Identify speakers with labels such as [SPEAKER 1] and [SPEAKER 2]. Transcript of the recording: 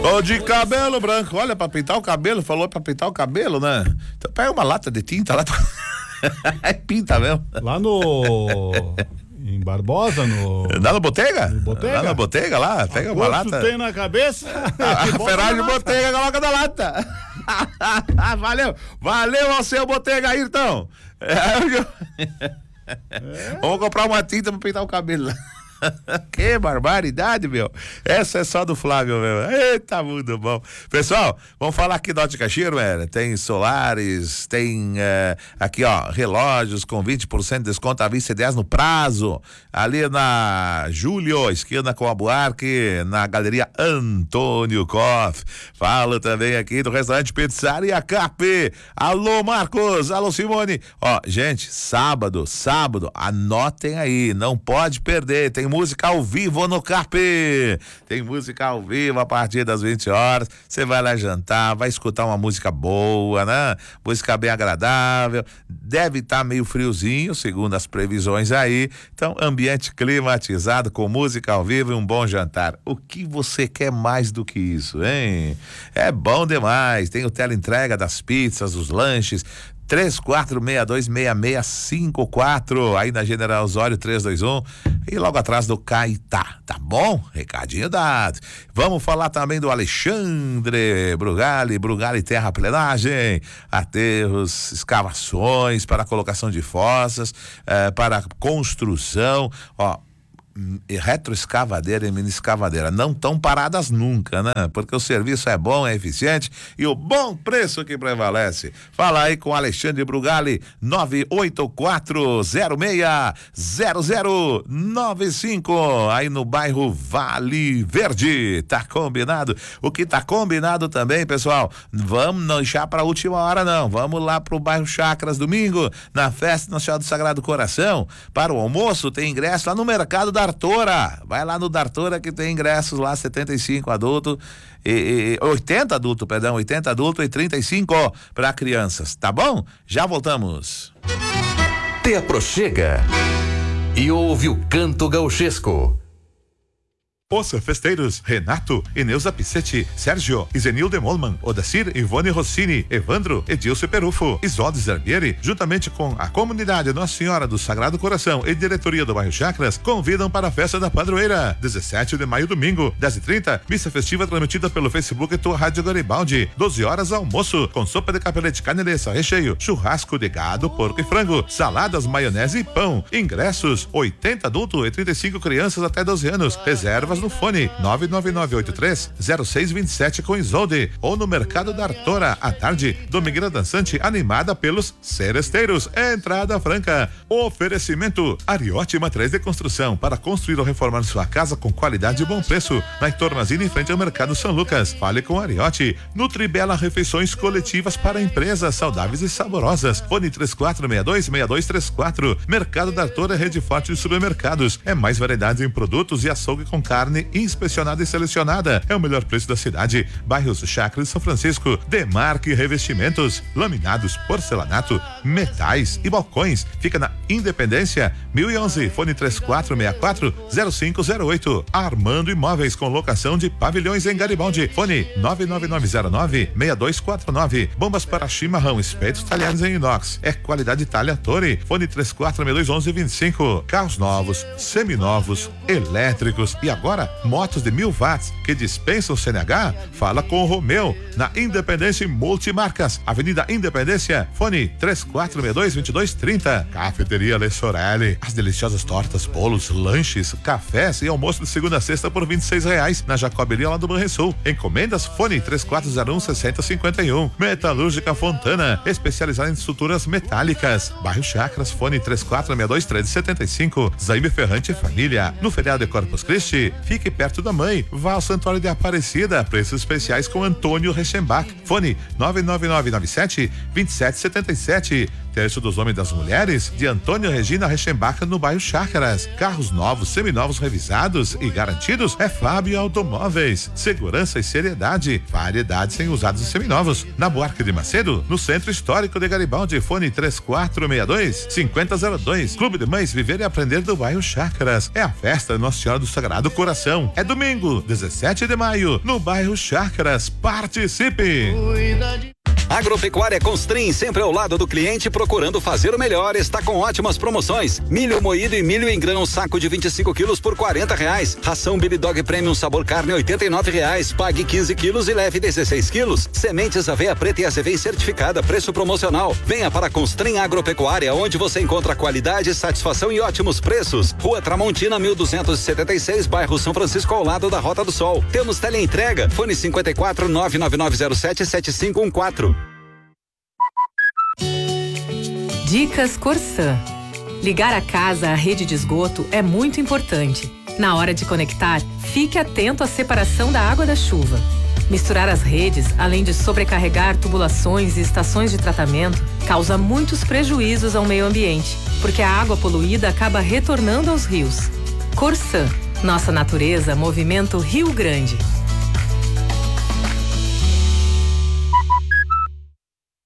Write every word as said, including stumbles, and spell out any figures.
[SPEAKER 1] Ô, de cabelo branco, olha, pra pintar o cabelo, falou pra pintar o cabelo, né? Então pega uma lata de tinta lá, pinta mesmo.
[SPEAKER 2] Lá no... Em Barbosa, no...
[SPEAKER 1] Lá no Botega?
[SPEAKER 2] No Botega?
[SPEAKER 1] Lá na Botega, lá, pega uma lata.
[SPEAKER 2] tem na cabeça.
[SPEAKER 1] A, a Ferrari Botega coloca na lata. Valeu, valeu ao seu Botega aí, então. É. Vamos comprar uma tinta pra pintar o cabelo. Que barbaridade, meu. Essa é só do Flávio, meu. Eita, muito bom. Pessoal, vamos falar aqui da Ótica Schirmer. Tem solares, tem é, aqui, ó, relógios com vinte por cento de desconto à vista e dez no prazo. Ali na Júlio, esquina com a Buarque, na Galeria Antônio Koff. Falo também aqui do restaurante Pizzaria Carpe. Alô, Marcos. Alô, Simone. Ó, gente, sábado, sábado, anotem aí, não pode perder. Tem música ao vivo no Carpe. Tem música ao vivo a partir das vinte horas. Você vai lá jantar, vai escutar uma música boa, né? Música bem agradável. Deve estar tá meio friozinho, segundo as previsões aí. Então, ambiente climatizado com música ao vivo e um bom jantar. O que você quer mais do que isso, hein? É bom demais. Tem o teleentrega das pizzas, dos lanches. três quatro seis dois seis seis cinco quatro, aí na General Osório trezentos e vinte e um, e logo atrás do Caetá, tá bom? Recadinho dado. Vamos falar também do Alexandre Brugali, Brugali Terraplenagem, aterros, escavações para colocação de fossas, eh, para construção, ó, retroescavadeira e mini escavadeira não estão paradas nunca, né? Porque o serviço é bom, é eficiente e o bom preço que prevalece. Fala aí com Alexandre Brugali, nove oito quatro zero seis zero zero nove cinco, aí no bairro Vale Verde. Tá combinado? O que tá combinado também, pessoal, vamos não deixar pra última hora não, vamos lá pro bairro Chacras domingo, na festa Nossa do Sagrado Coração, para o almoço tem ingresso lá no Mercado da Dartora, vai lá no Dartora que tem ingressos lá, setenta e cinco adulto e, e oitenta adulto, perdão, oitenta adulto e trinta e cinco para crianças, tá bom? Já voltamos.
[SPEAKER 3] Te aproxega e ouve o canto gauchesco.
[SPEAKER 4] Os festeiros Renato, Eneuza Pissetti, Sérgio, Izenilde Molman, Odacir, Ivone Rossini, Evandro, Edilce Perufo, Isolde Zerbieri, juntamente com a comunidade Nossa Senhora do Sagrado Coração e diretoria do bairro Chacras, convidam para a festa da padroeira, dezessete de maio, domingo, dez e trinta, missa festiva transmitida pelo Facebook e tua Rádio Garibaldi, doze horas almoço, com sopa de capelete, caneleça, recheio, churrasco de gado, porco e frango, saladas, maionese e pão, ingressos, oitenta adultos e trinta e cinco crianças até doze anos, reservas no fone nove nove nove oito três zero seis dois sete com Isolde ou no Mercado da Artora à tarde, Domingueira Dançante animada pelos seresteiros, entrada franca. Oferecimento Ariote Materiais de Construção para construir ou reformar sua casa com qualidade e bom preço, na Itornazina em frente ao Mercado São Lucas. Fale com Ariote. Nutribela refeições coletivas para empresas saudáveis e saborosas. Fone três quatro seis dois seis dois três quatro. Mercado da Artora é rede forte de supermercados. É mais variedade em produtos e açougue com carne inspecionada e selecionada. É o melhor preço da cidade. Bairros Chacras e São Francisco. Demarque Revestimentos, laminados, porcelanato, metais e balcões. Fica na Independência mil e onze, fone três quatro seis quatro zero cinco zero oito. Armando Imóveis com locação de pavilhões em Garibaldi. Fone nove nove nove zero nove seis dois quatro nove. Bombas para chimarrão, espetos, talheres em inox. É qualidade Itália Torre. Fone três quatro seis dois onze vinte e cinco. Carros novos, seminovos, elétricos e agora motos de mil watts que dispensam o C N H? Fala com o Romeu, na Independência Multimarcas, Avenida Independência, fone três quatro seis dois vinte e dois trinta. Cafeteria Le Sorelli, as deliciosas tortas, bolos, lanches, cafés e almoço de segunda a sexta por vinte e seis reais, na Jacoberia lá do Banrisul. Encomendas, fone três quatro zero um sessenta cinquenta e um. Metalúrgica Fontana, especializada em estruturas metálicas. Bairro Chacras, fone três quatro seis dois treze setenta e cinco. Zaime Ferrante Família, no feriado de Corpus Christi, fique perto da mãe, vá ao Santuário de Aparecida, preços especiais com Antônio Rechenbach. Fone nove nove nove nove sete dois sete sete sete. terço dos homens e das mulheres de Antônio Regina Rechenbach no bairro Chácaras. Carros novos, seminovos revisados e garantidos é Fábio Automóveis. Segurança e seriedade. Variedade sem usados e seminovos. Na Buarque de Macedo, no Centro Histórico de Garibaldi, fone três quatro seis dois, cinco zero zero dois. Clube de Mães Viver e Aprender do bairro Chácaras. É a festa de Nossa Senhora do Sagrado Coração. É domingo, dezessete de maio, no bairro Chácaras. Participe!
[SPEAKER 5] Agropecuária Constrim, sempre ao lado do cliente, procurando fazer o melhor, está com ótimas promoções. Milho moído e milho em grão, saco de vinte e cinco quilos por quarenta reais. Ração Billy Dog Premium sabor carne, oitenta e nove reais. Pague quinze quilos e leve dezesseis quilos. Sementes aveia preta e azevém certificada, preço promocional. Venha para Constrim Agropecuária, onde você encontra qualidade, satisfação e ótimos preços. Rua Tramontina, mil duzentos e setenta e seis, bairro São Francisco, ao lado da Rota do Sol. Temos teleentrega, fone cinquenta e quatro, nove nove nove zero sete, sete cinco um quatro.
[SPEAKER 6] Dicas Corsã. Ligar a casa à rede de esgoto é muito importante. Na hora de conectar, fique atento à separação da água da chuva. Misturar as redes, além de sobrecarregar tubulações e estações de tratamento, causa muitos prejuízos ao meio ambiente, porque a água poluída acaba retornando aos rios. Corsã. Nossa natureza, movimento Rio Grande.